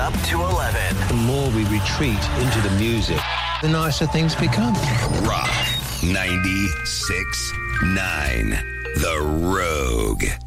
up to 11. The more we retreat into the music, the nicer things become. Rock 96.9, The Rogue.